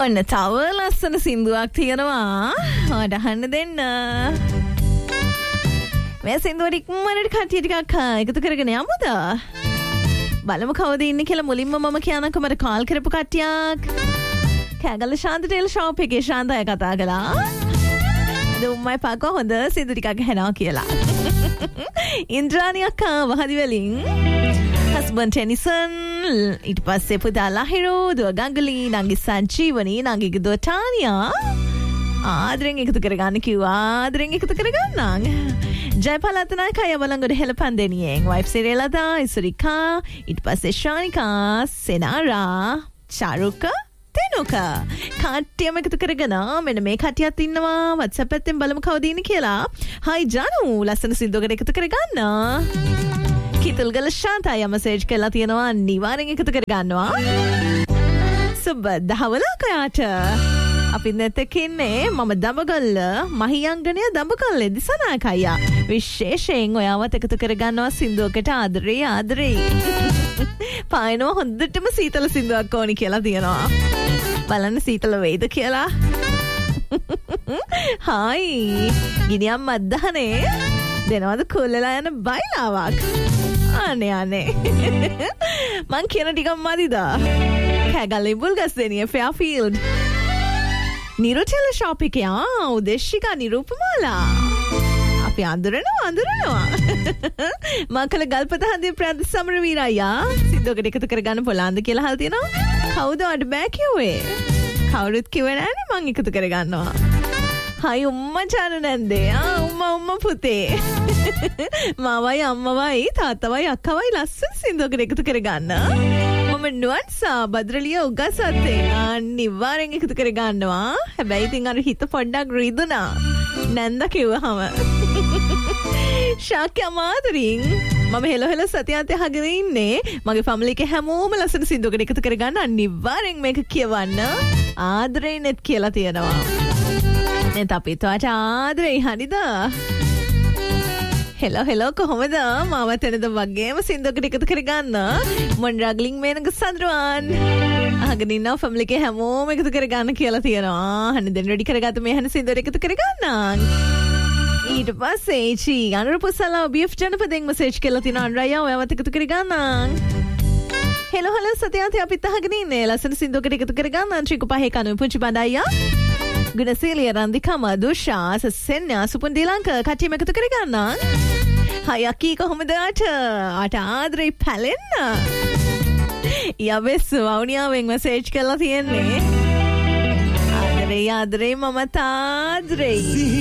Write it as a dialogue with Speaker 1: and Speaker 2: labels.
Speaker 1: ඔන්න තව ලස්සන සින්දුවක් තියෙනවා. ඔයාට අහන්න දෙන්න. මේ සින්දුවට ඉක්මනට කට්ටිය ටිකක් එකතු කරගෙන යමුද? බලමු කවුද ඉන්නේ කියලා. මුලින්ම මම කියනකෝ මට කෝල් කරපු කට්ටියක්. කෑගල්ල ශාන්ත ටෙල් ෂොප් එකේ ශාන්තය කතා කළා. අද උම්මයි පාකෝ හොඳ සින්දු ටිකක් ඇහෙනවා කියලා. ඉන්ද්‍රාණි අක්කා වහදි වලින් හස්බන්ඩ් ටෙනිසන් ඊට පස්සේ පුතා ලහිරු දුව ගංගලි නංගි සංජීවනි නංගිගේ දුව ටානියා ආදරෙන් එකතු කරගන්න කිව්වා. ආදරෙන් එකතු කරගන්නම්. ජයපලතනායක යවලංගොඩ හෙළපන්දෙනියෙන් වයිෆ් සිරේලදා ඉසුරිකා ඊට පස්සේ ශානිකා සෙනාරා චාරුක තෙනුක කට්ටියම එකතු කරගෙන මෙන්න මේ කට්ටියත් ඉන්නවා. WhatsApp එකෙන් බලමු කවුද ඉන්නේ කියලා. හයි ජානු ලස්සන සින්දුවකට එකතු කරගන්න. කිතුල්ගල ශාන්තය මැසේජ් කරලා තියෙනවා. අනිවාර්යෙන් එකතු කරගන්නවා. සුබ දහවලක් ඔයාට. අපි නැතක ඉන්නේ මම දඹගල්ල මහියංගනය දඹගල්ල දිසනායක අයියා. විශේෂයෙන් ඔයාවත් එකතු කරගන්නවා සින්දුවකට. ආදරේ පායනවා හොඳටම සීතල සින්දුවක් ඕනි කියලා තියෙනවා. බලන්න සීතල වේද කියලා. හායි ගිනියම් මද්දහනේ දෙනවද කුල්ලලා යන බයිලාවක්. අනේ මං කියන ටිකක් මදිද? කෑගල්ල ඉඹුල්ගස් දෙනිය ෆෙයාෆීල්ඩ් නිරුටෙල ෂොප් එකේ උදේශිකා නිරූපමාලා අපි අඳුරනවා. මංකල ගල්පත හන්දිය ප්‍රාන්ත සමරවීර අයියා සින්දුවකට එකතු කරගන්න පොළාන්ද කියලා අහලා තියෙනවා. කවුද අඩ බෑ කිව්වේ? කවුරුත් කිව්වේ නෑනේ මං එකතු කරගන්නවා. හයි උම්මා චානු නැන්දේ. උම්මා පුතේ. මාවයි අම්මවයි තාත්තවයි අක්කවයි ලස්සන සින්දුවකට එකතු කරගන්න. මම නුවන්සා බද්‍රලිය උගසත්තේ අනිවාර්යෙන් එකතු කරගන්නවා. හැබැයි ඉතින් අර හිත පොඩ්ඩක් රිදුනා. නැන්ද කිව්වහම. ශාක්‍ය මාතරින් මම හෙලෝ සතියාන්තය අහගෙන ඉන්නේ. මගේ ෆැමිලි එකේ හැමෝම ලස්සන සින්දුවකට එකතු කරගන්න අනිවාර්යෙන් මේක කියවන්න. ආදරේ නෙත් කියලා තියෙනවා. නෙත් අපිට ආදරේ හරිද? හෙලෝ කොහොමද? මාවත් එනද වගේම සින්දුවකට එකතු කරගන්න. මොන්රාග්ලින් මේනක සඳරුවන් අහගෙන ඉන්නවා ෆැමිලි එකේ හැමෝම එකතු කරගන්න කියලා තියෙනවා. හන්නේ දැන් රෙඩි කරගත්ත මේ හන සින්දුවට එකතු කරගන්න. ඊට පස්සේ චී අනුරපුසලා BF ජනපදෙන් මැසේජ් කරලා තිනා අන්රයා ඔයාවත් එකතු කරගන්න. හෙලෝ සතියාන්තය අපිත් අහගෙන ඉන්නේ ලස්සන සින්දුවකට එකතු කරගන්න. ශ්‍රී කුපහේ කනුයි පුංචි බණ්ඩායියා ගුණසීලිය රන්දිකා මදුෂා සසෙන්යා සුපුන් දිලංක කට්ටියම එකතු කරගන්න. හයි අකී කොහොමද ආට ආදරේ පැලෙන්න. යබෙස් වවුනියාවෙන් මැසේජ් කරලා තියෙන්නේ. ආදරේ මමත් ආදරේ.